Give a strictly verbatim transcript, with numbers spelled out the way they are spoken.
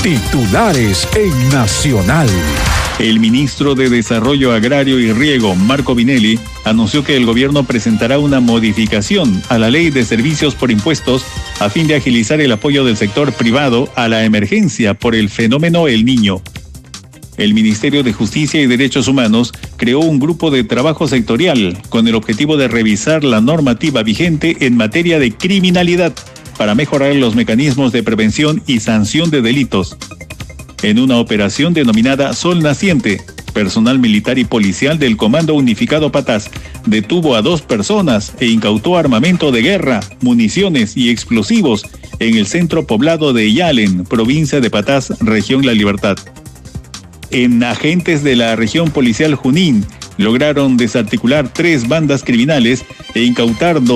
Titulares en Nacional. El ministro de Desarrollo Agrario y Riego, Marco Vinelli, anunció que el gobierno presentará una modificación a la ley de servicios por impuestos a fin de agilizar el apoyo del sector privado a la emergencia por el fenómeno El Niño. El Ministerio de Justicia y Derechos Humanos creó un grupo de trabajo sectorial con el objetivo de revisar la normativa vigente en materia de criminalidad para mejorar los mecanismos de prevención y sanción de delitos. En una operación denominada Sol Naciente, personal militar y policial del Comando Unificado Patás detuvo a dos personas e incautó armamento de guerra, municiones y explosivos en el centro poblado de Yalen, provincia de Patás, región La Libertad. En agentes de la región policial Junín lograron desarticular tres bandas criminales e incautar dos